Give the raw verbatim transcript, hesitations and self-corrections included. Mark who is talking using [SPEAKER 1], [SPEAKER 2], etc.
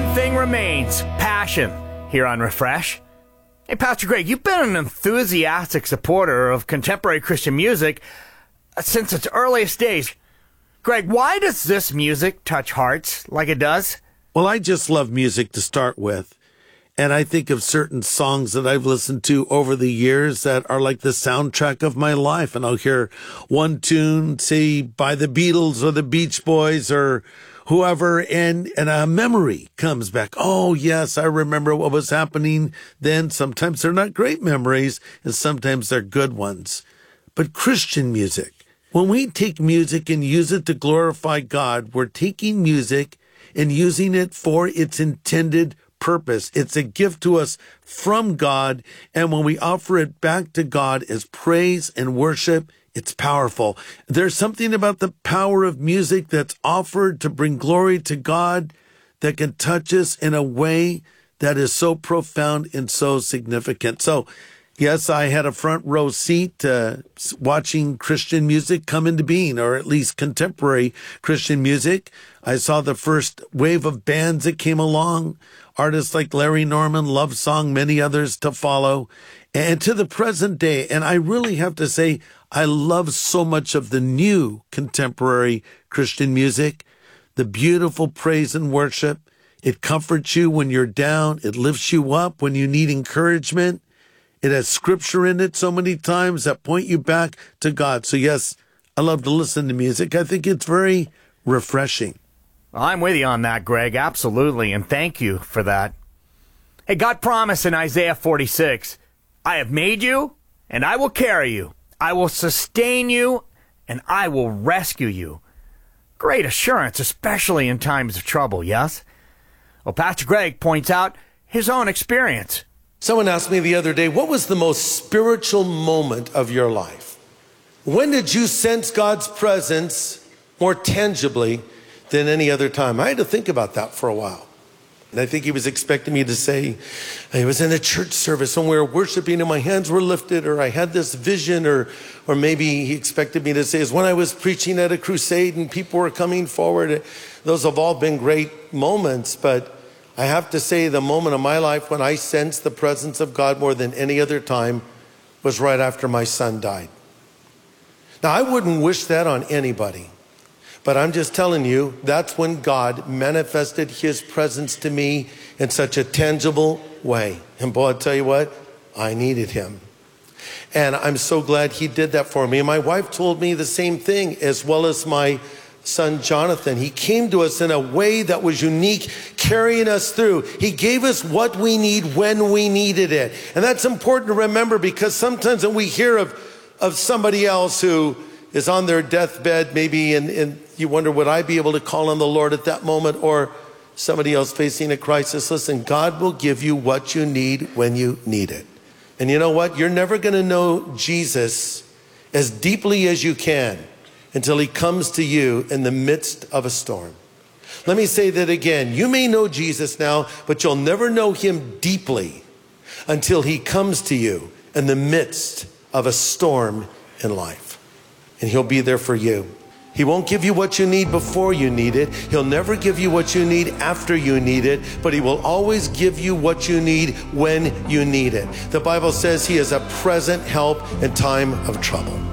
[SPEAKER 1] one thing remains, passion, here on Refresh. Hey, Pastor Greg, you've been an enthusiastic supporter of contemporary Christian music since its earliest days. Greg, why does this music touch hearts like it does?
[SPEAKER 2] Well, I just love music to start with. And I think of certain songs that I've listened to over the years that are like the soundtrack of my life. And I'll hear one tune, say, by the Beatles or the Beach Boys or whoever, and, and a memory comes back. Oh, yes, I remember what was happening then. Sometimes they're not great memories, and sometimes they're good ones. But Christian music, when we take music and use it to glorify God, we're taking music and using it for its intended purpose. It's a gift to us from God, and when we offer it back to God as praise and worship, it's powerful. There's something about the power of music that's offered to bring glory to God that can touch us in a way that is so profound and so significant. So, yes, I had a front row seat uh, watching Christian music come into being, or at least contemporary Christian music. I saw the first wave of bands that came along, artists like Larry Norman, Love Song, many others to follow, and to the present day. And I really have to say, I love so much of the new contemporary Christian music, the beautiful praise and worship. It comforts you when you're down. It lifts you up when you need encouragement. It has scripture in it so many times that point you back to God. So yes, I love to listen to music. I think it's very refreshing.
[SPEAKER 1] Well, I'm with you on that, Greg. Absolutely. And thank you for that. Hey, God promised in Isaiah forty-six, I have made you and I will carry you. I will sustain you and I will rescue you. Great assurance, especially in times of trouble, yes? Well, Pastor Greg points out his own experience.
[SPEAKER 2] Someone asked me the other day, what was the most spiritual moment of your life? When did you sense God's presence more tangibly than any other time? I had to think about that for a while. And I think he was expecting me to say, I was in a church service when we were worshiping and my hands were lifted, or I had this vision, or or maybe he expected me to say, is when I was preaching at a crusade and people were coming forward. Those have all been great moments, but I have to say the moment of my life when I sensed the presence of God more than any other time was right after my son died. Now, I wouldn't wish that on anybody, but I'm just telling you, that's when God manifested his presence to me in such a tangible way. And boy, I'll tell you what, I needed him. And I'm so glad he did that for me. And my wife told me the same thing, as well as my son Jonathan. He came to us in a way that was unique, carrying us through. He gave us what we need when we needed it. And that's important to remember, because sometimes when we hear of, of somebody else who is on their deathbed, maybe, and, and you wonder, would I be able to call on the Lord at that moment? Or somebody else facing a crisis. Listen, God will give you what you need when you need it. And you know what? You're never going to know Jesus as deeply as you can until he comes to you in the midst of a storm. Let me say that again. You may know Jesus now, but you'll never know him deeply until he comes to you in the midst of a storm in life. And he'll be there for you. He won't give you what you need before you need it. He'll never give you what you need after you need it, but he will always give you what you need when you need it. The Bible says he is a present help in time of trouble.